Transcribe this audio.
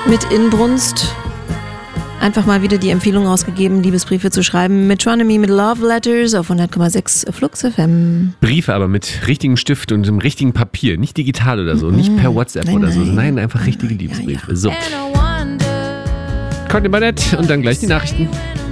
mit Inbrunst einfach mal wieder die Empfehlung rausgegeben, Liebesbriefe zu schreiben. Metronomy mit Love Letters auf 100,6 Flux FM. Briefe aber mit richtigem Stift und dem richtigen Papier. Nicht digital oder so, nicht per WhatsApp oder so. Nein, einfach richtige Liebesbriefe. So. Conny Bannett und dann gleich die Nachrichten.